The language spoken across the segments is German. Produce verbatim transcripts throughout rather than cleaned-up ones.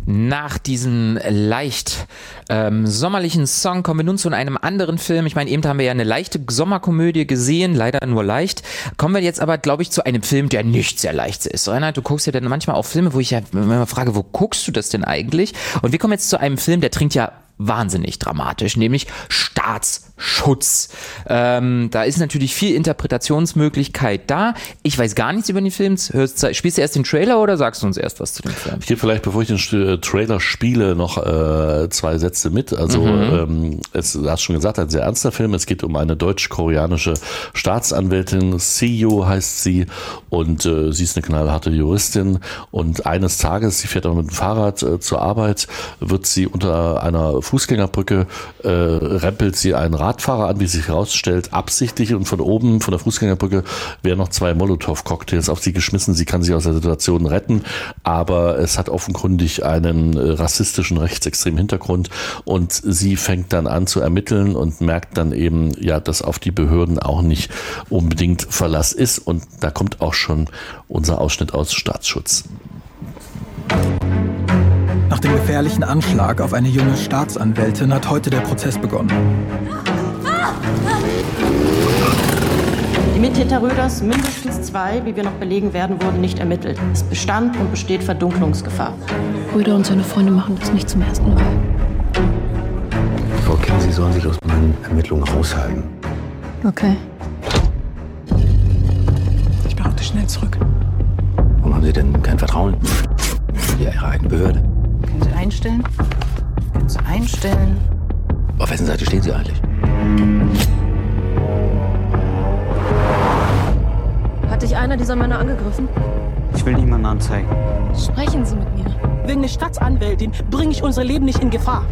Nach diesem leicht ähm, sommerlichen Song kommen wir nun zu einem anderen Film. Ich meine, eben haben wir ja eine leichte Sommerkomödie gesehen, leider nur leicht. Kommen wir jetzt aber, glaube ich, zu einem Film, der nicht sehr leicht ist. Reinhard, du guckst ja dann manchmal auch Filme, wo ich ja immer frage, wo guckst du das denn eigentlich? Und wir kommen jetzt zu einem Film, der trinkt ja wahnsinnig dramatisch, nämlich Staatsschutz. Ähm, da ist natürlich viel Interpretationsmöglichkeit da. Ich weiß gar nichts über den Film. Hörst, spielst du erst den Trailer oder sagst du uns erst was zu dem Film? Ich gebe vielleicht, bevor ich den Trailer spiele, noch äh, zwei Sätze mit. Also mhm. ähm, es, du hast schon gesagt, ein sehr ernster Film. Es geht um eine deutsch-koreanische Staatsanwältin. Seo heißt sie und äh, sie ist eine knallharte Juristin. Und eines Tages, sie fährt auch mit dem Fahrrad äh, zur Arbeit, wird sie unter einer Fußgängerbrücke äh, rempelt sie einen Radfahrer an, wie sich herausstellt, absichtlich, und von oben, von der Fußgängerbrücke, werden noch zwei Molotow-Cocktails auf sie geschmissen. Sie kann sich aus der Situation retten, aber es hat offenkundig einen äh, rassistischen, rechtsextremen Hintergrund, und sie fängt dann an zu ermitteln und merkt dann eben, ja, dass auf die Behörden auch nicht unbedingt Verlass ist, und da kommt auch schon unser Ausschnitt aus Staatsschutz. Nach dem gefährlichen Anschlag auf eine junge Staatsanwältin hat heute der Prozess begonnen. Die Mittäter Röders, mindestens zwei, wie wir noch belegen werden, wurden nicht ermittelt. Es bestand und besteht Verdunklungsgefahr. Röder und seine Freunde machen das nicht zum ersten Mal. Frau King, Sie sollen sich aus meinen Ermittlungen raushalten. Okay. Ich brauchte schnell zurück. Warum haben Sie denn kein Vertrauen in Ihre eigene Behörde? Können Sie einstellen? Können Sie einstellen? Auf wessen Seite stehen Sie eigentlich? Hat dich einer dieser Männer angegriffen? Ich will niemanden anzeigen. Sprechen Sie mit mir. Wegen der Staatsanwältin bringe ich unser Leben nicht in Gefahr.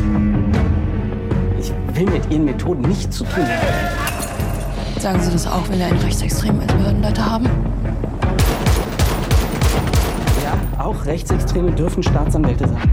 Ich will mit Ihren Methoden nichts zu tun haben. Sagen Sie das auch, wenn wir einen Rechtsextremen als Behördenleiter haben? Ja, auch Rechtsextreme dürfen Staatsanwälte sein.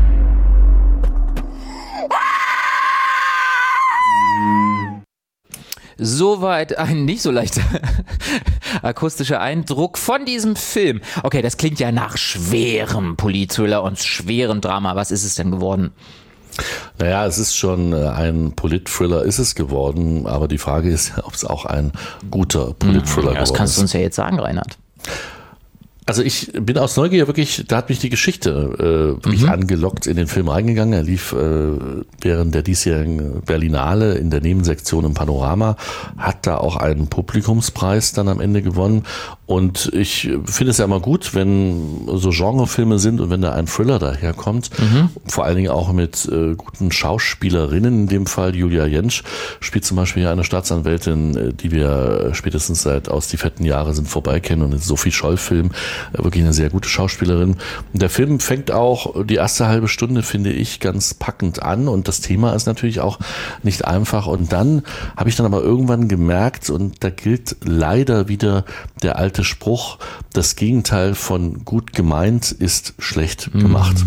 Soweit ein nicht so leichter akustischer Eindruck von diesem Film. Okay, das klingt ja nach schwerem Polit-Thriller und schwerem Drama. Was ist es denn geworden? Naja, es ist schon ein Polit-Thriller, ist es geworden, aber die Frage ist, ob es auch ein guter Polit-Thriller ja, geworden ist. Das kannst du uns ja jetzt sagen, Reinhard. Also ich bin aus Neugier wirklich, da hat mich die Geschichte äh, wirklich mhm. angelockt in den Film reingegangen. Er lief äh, während der diesjährigen Berlinale in der Nebensektion im Panorama, hat da auch einen Publikumspreis dann am Ende gewonnen. Und ich finde es ja immer gut, wenn so Genrefilme sind und wenn da ein Thriller daherkommt, mhm. vor allen Dingen auch mit äh, guten Schauspielerinnen. In dem Fall Julia Jentsch spielt zum Beispiel hier eine Staatsanwältin, die wir spätestens seit Aus die fetten Jahre sind vorbei kennen, und in Sophie Scholl-Film wirklich eine sehr gute Schauspielerin. Und der Film fängt auch die erste halbe Stunde, finde ich, ganz packend an, und das Thema ist natürlich auch nicht einfach. Und dann habe ich dann aber irgendwann gemerkt, und da gilt leider wieder der alte Spruch, das Gegenteil von gut gemeint ist schlecht gemacht.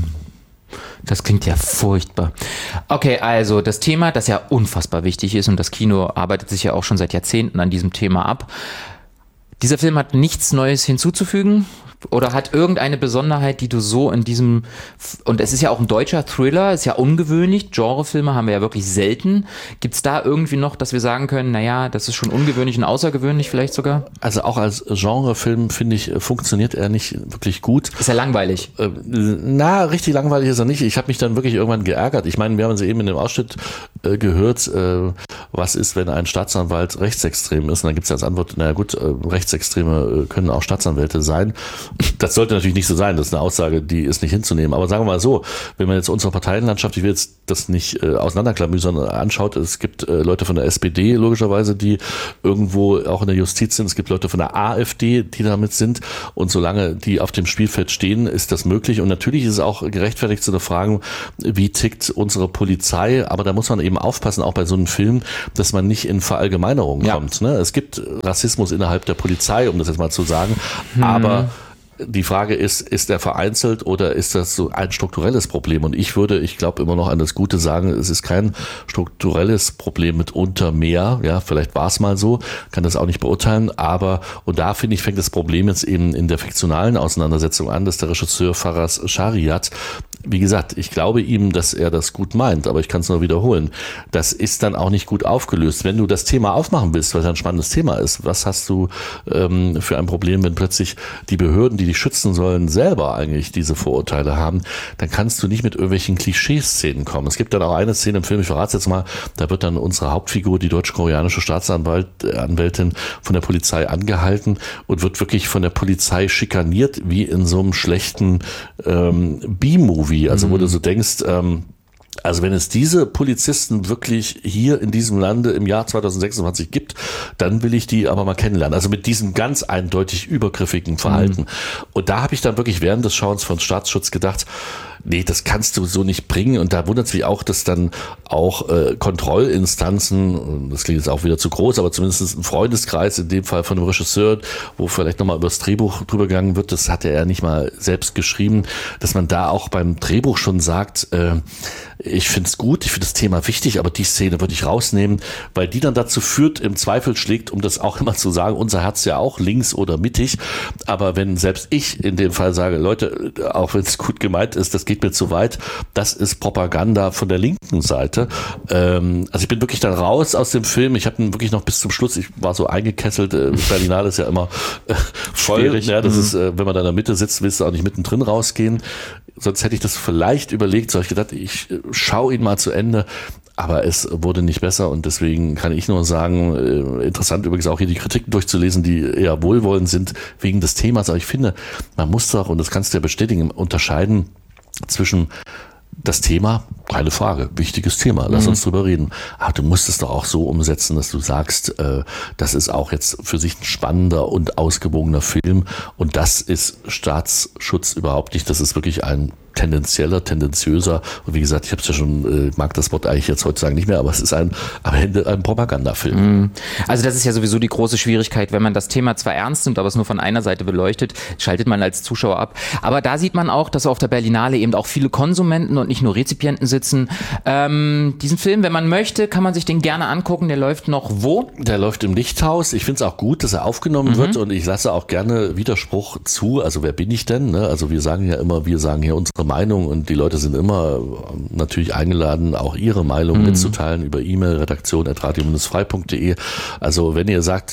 Das klingt ja furchtbar. Okay, also das Thema, das ja unfassbar wichtig ist, und das Kino arbeitet sich ja auch schon seit Jahrzehnten an diesem Thema ab. Dieser Film hat nichts Neues hinzuzufügen oder hat irgendeine Besonderheit, die du so in diesem, und es ist ja auch ein deutscher Thriller, ist ja ungewöhnlich, Genrefilme haben wir ja wirklich selten. Gibt es da irgendwie noch, dass wir sagen können, naja, das ist schon ungewöhnlich und außergewöhnlich vielleicht sogar? Also auch als Genrefilm, finde ich, funktioniert er nicht wirklich gut. Ist er langweilig? Äh, na, richtig langweilig ist er nicht. Ich habe mich dann wirklich irgendwann geärgert. Ich meine, wir haben es eben in dem Ausschnitt äh, gehört, äh, was ist, wenn ein Staatsanwalt rechtsextrem ist? Und dann gibt es als Antwort, naja gut, äh, Rechtsextreme äh, können auch Staatsanwälte sein. Das sollte natürlich nicht so sein, das ist eine Aussage, die ist nicht hinzunehmen. Aber sagen wir mal so, wenn man jetzt unsere Parteienlandschaft, ich will jetzt das nicht äh, auseinanderklamüsern, anschaut, es gibt äh, Leute von der S P D logischerweise, die irgendwo auch in der Justiz sind, es gibt Leute von der AfD, die damit sind, und solange die auf dem Spielfeld stehen, ist das möglich. Und natürlich ist es auch gerechtfertigt zu fragen, wie tickt unsere Polizei, aber da muss man eben aufpassen, auch bei so einem Film, dass man nicht in Verallgemeinerungen ja. kommt. Ne? Es gibt Rassismus innerhalb der Polizei, um das jetzt mal zu sagen, hm. aber die Frage ist, ist er vereinzelt oder ist das so ein strukturelles Problem? Und ich würde, ich glaube immer noch an das Gute sagen, es ist kein strukturelles Problem mitunter mehr. Ja, vielleicht war es mal so, kann das auch nicht beurteilen. Aber, und da finde ich, fängt das Problem jetzt eben in der fiktionalen Auseinandersetzung an, dass der Regisseur Faraz Shariat, wie gesagt, ich glaube ihm, dass er das gut meint, aber ich kann es nur wiederholen. Das ist dann auch nicht gut aufgelöst. Wenn du das Thema aufmachen willst, weil es ein spannendes Thema ist, was hast du ähm, für ein Problem, wenn plötzlich die Behörden, die dich schützen sollen, selber eigentlich diese Vorurteile haben, dann kannst du nicht mit irgendwelchen Klischeeszenen kommen. Es gibt dann auch eine Szene im Film, ich verrate es jetzt mal, da wird dann unsere Hauptfigur, die deutsch-koreanische Staatsanwältin, von der Polizei angehalten und wird wirklich von der Polizei schikaniert, wie in so einem schlechten ähm, B-Movie. Also wo du so denkst, ähm, also wenn es diese Polizisten wirklich hier in diesem Lande im Jahr zweitausendsechsundzwanzig gibt, dann will ich die aber mal kennenlernen. Also mit diesem ganz eindeutig übergriffigen Verhalten. Mhm. Und da habe ich dann wirklich während des Schauens von Staatsschutz gedacht, nee, das kannst du so nicht bringen. Und da wundert es mich auch, dass dann auch äh, Kontrollinstanzen, das klingt jetzt auch wieder zu groß, aber zumindest ein Freundeskreis, in dem Fall von einem Regisseur, wo vielleicht nochmal über das Drehbuch drüber gegangen wird, das hat er ja nicht mal selbst geschrieben, dass man da auch beim Drehbuch schon sagt, äh, ich finde es gut, ich finde das Thema wichtig, aber die Szene würde ich rausnehmen, weil die dann dazu führt, im Zweifel schlägt, um das auch immer zu sagen, unser Herz ja auch links oder mittig. Aber wenn selbst ich in dem Fall sage, Leute, auch wenn es gut gemeint ist, das geht mir zu weit, das ist Propaganda von der linken Seite. Ähm, also ich bin wirklich dann raus aus dem Film. Ich habe ihn wirklich noch bis zum Schluss, ich war so eingekesselt. Äh, Berlinale ist ja immer äh, voll. Schwierig. Ja, das mhm. ist, äh, wenn man da in der Mitte sitzt, willst du auch nicht mittendrin rausgehen. Sonst hätte ich das vielleicht überlegt, so habe ich gedacht, ich äh, schaue ihn mal zu Ende. Aber es wurde nicht besser und deswegen kann ich nur sagen, äh, interessant übrigens auch hier die Kritiken durchzulesen, die eher wohlwollend sind wegen des Themas. Aber ich finde, man muss doch, und das kannst du ja bestätigen, unterscheiden zwischen das Thema, keine Frage, wichtiges Thema, lass mhm. uns drüber reden. Aber du musst es doch auch so umsetzen, dass du sagst, äh, das ist auch jetzt für sich ein spannender und ausgewogener Film und das ist Staatsschutz überhaupt nicht, das ist wirklich ein tendenzieller, tendenziöser und wie gesagt, ich habe es ja schon, äh, mag das Wort eigentlich jetzt heutzutage nicht mehr, aber es ist ein am Ende ein Propagandafilm. Also das ist ja sowieso die große Schwierigkeit, wenn man das Thema zwar ernst nimmt, aber es nur von einer Seite beleuchtet, schaltet man als Zuschauer ab. Aber da sieht man auch, dass auf der Berlinale eben auch viele Konsumenten und nicht nur Rezipienten sitzen. Ähm, diesen Film, wenn man möchte, kann man sich den gerne angucken. Der läuft noch wo? Der läuft im Lichthaus. Ich finde es auch gut, dass er aufgenommen mhm. wird und ich lasse auch gerne Widerspruch zu. Also wer bin ich denn? Ne? Also wir sagen ja immer, wir sagen hier unsere Meinung und die Leute sind immer natürlich eingeladen, auch ihre Meinung mhm. mitzuteilen über E-Mail, redaktion at radio frei punkt de. Also wenn ihr sagt,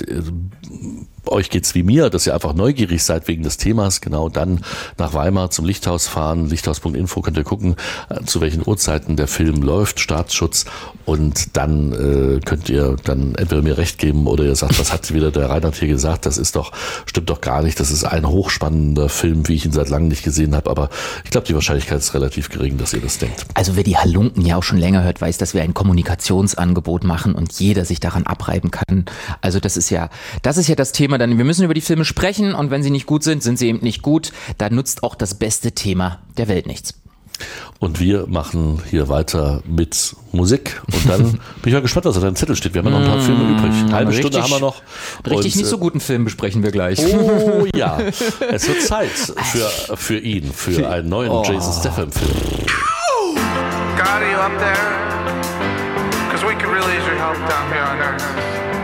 euch geht's wie mir, dass ihr einfach neugierig seid wegen des Themas, genau dann nach Weimar zum Lichthaus fahren, lichthaus punkt info könnt ihr gucken, zu welchen Uhrzeiten der Film läuft, Staatsschutz und dann äh, könnt ihr dann entweder mir recht geben oder ihr sagt, was hat wieder der Reinhard hier gesagt, das ist doch, stimmt doch gar nicht, das ist ein hochspannender Film, wie ich ihn seit langem nicht gesehen habe, aber ich glaube, die Wahrscheinlichkeit ist relativ gering, dass ihr das denkt. Also wer die Halunken ja auch schon länger hört, weiß, dass wir ein Kommunikationsangebot machen und jeder sich daran abreiben kann. Also das ist ja, das ist ja das Thema, dann wir müssen über die Filme sprechen und wenn sie nicht gut sind, sind sie eben nicht gut. Da nutzt auch das beste Thema der Welt nichts. Und wir machen hier weiter mit Musik und dann bin ich mal gespannt, was auf deinem Zettel steht. Wir haben ja noch ein paar Filme übrig. Eine halbe richtig, Stunde haben wir noch. Richtig und, nicht so guten Film besprechen wir gleich. Oh ja, es wird Zeit für, für ihn, für einen neuen oh. Jason Statham-Film. God, are you up there? Because we could really use your help down here on Earth.